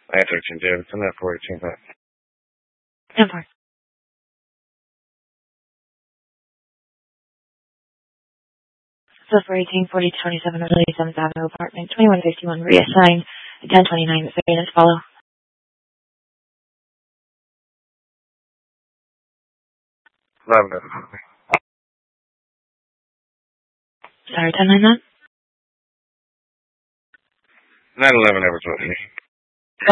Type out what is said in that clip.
I 13 David. I'm at 418 back. 10-4. So for 1840-27 of 37th Avenue apartment, 2151 reassigned, 1029 Venus follow. Sorry, 1099? 911 Edwards Road.